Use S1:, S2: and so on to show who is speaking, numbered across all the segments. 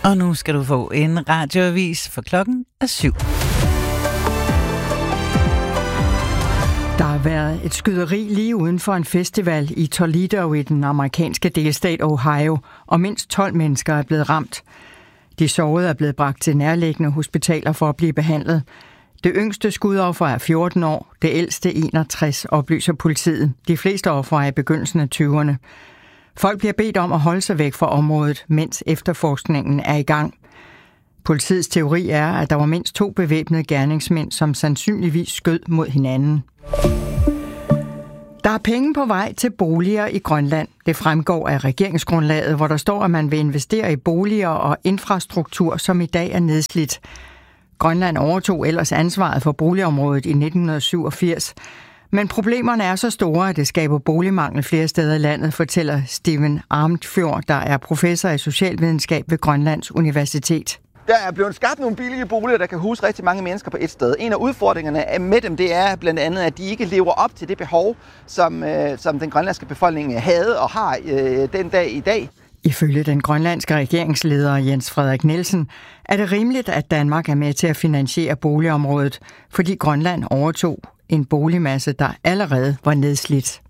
S1: Og nu skal du få en radioavis, for klokken er 7.
S2: Der har været et skyderi lige uden for en festival i Toledo i den amerikanske delstat Ohio, og mindst 12 mennesker er blevet ramt. De sårede er blevet bragt til nærliggende hospitaler for at blive behandlet. Det yngste skudoffer er 14 år, det ældste 61, oplyser politiet. De fleste ofre er i begyndelsen af 20'erne. Folk bliver bedt om at holde sig væk fra området, mens efterforskningen er i gang. Politiets teori er, at der var mindst 2 bevæbnede gerningsmænd, som sandsynligvis skød mod hinanden. Der er penge på vej til boliger i Grønland. Det fremgår af regeringsgrundlaget, hvor der står, at man vil investere i boliger og infrastruktur, som i dag er nedslidt. Grønland overtog ellers ansvaret for boligområdet i 1987. Men problemerne er så store, at det skaber boligmangel flere steder i landet, fortæller Steven Armfjord, der er professor i socialvidenskab ved Grønlands Universitet.
S3: Der er blevet skabt nogle billige boliger, der kan huse rigtig mange mennesker på et sted. En af udfordringerne med dem, det er blandt andet, at de ikke lever op til det behov, som den grønlandske befolkning havde og har den dag i dag.
S2: Ifølge den grønlandske regeringsleder Jens Frederik Nielsen er det rimeligt, at Danmark er med til at finansiere boligområdet, fordi Grønland overtog en boligmasse, der allerede var nedslidt.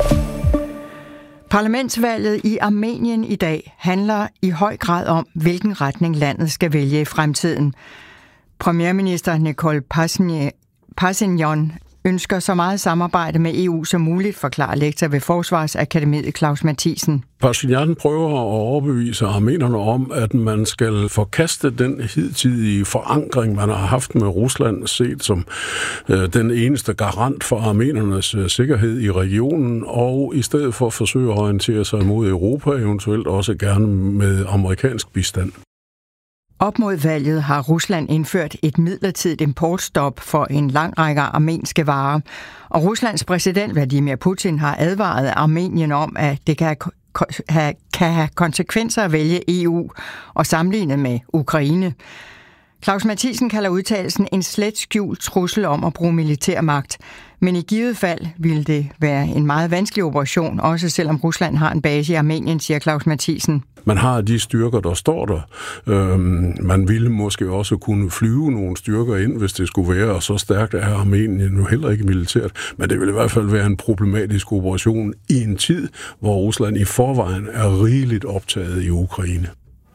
S2: Parlamentsvalget i Armenien i dag handler i høj grad om, hvilken retning landet skal vælge i fremtiden. Premierminister Nikol Pashinyan ønsker så meget samarbejde med EU som muligt, forklarer lektor ved Forsvarsakademiet Claus Mathisen.
S4: Pashinyan prøver at overbevise armenerne om, at man skal forkaste den hidtidige forankring, man har haft med Rusland, set som den eneste garant for armenernes sikkerhed i regionen, og i stedet for forsøge at orientere sig mod Europa, eventuelt også gerne med amerikansk bistand.
S2: Op mod valget har Rusland indført et midlertidigt importstop for en lang række armenske varer, og Ruslands præsident Vladimir Putin har advaret Armenien om, at det kan have konsekvenser at vælge EU og sammenlignet med Ukraine. Claus Mathisen kalder udtalelsen en slet skjult trussel om at bruge militærmagt, men i givet fald ville det være en meget vanskelig operation, også selvom Rusland har en base i Armenien, siger Claus Mathisen.
S4: Man har de styrker, der står der. Man ville måske også kunne flyve nogle styrker ind, hvis det skulle være, og så stærkt er Armenien nu heller ikke militært. Men det vil i hvert fald være en problematisk operation i en tid, hvor Rusland i forvejen er rigeligt optaget i Ukraine.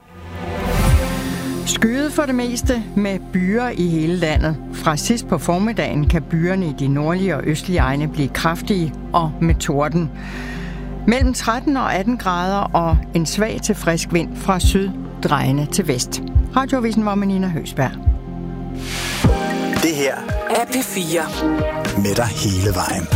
S2: Skyet for det meste med byer i hele landet. Fra sidst på formiddagen kan byerne i de nordlige og østlige egne blive kraftige og med torden. Mellem 13 og 18 grader og en svag til frisk vind fra syd drejende til vest. Radioavisen var med Nina Høgsberg.
S5: Det her
S6: er P4.
S5: Med dig hele vejen.